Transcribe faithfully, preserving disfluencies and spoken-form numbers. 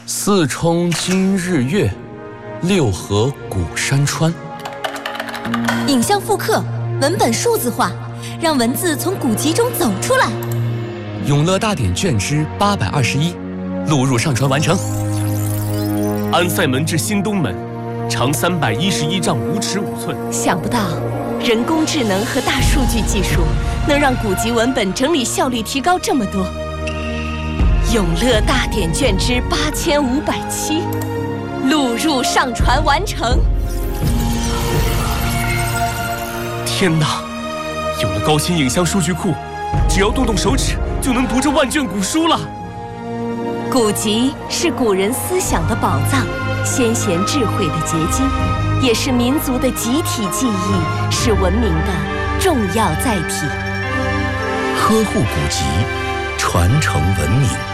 四冲今日月，六合古山川。 影像复刻，文本数字化，让文字从古籍中走出来。 永乐大典卷之八百二十一，录入上传完成。 安塞门至新东门，长三百一十一丈五尺五寸。 想不到，人工智能和大数据技术能让古籍文本整理效率提高这么多。永乐大典卷之八千五百七，录入上传完成。 天哪！有了高清影像数据库，只要动动手指就能读这万卷古书了。 古籍是古人思想的宝藏，先贤智慧的结晶，也是民族的集体记忆，是文明的重要载体。 呵护古籍，传承文明。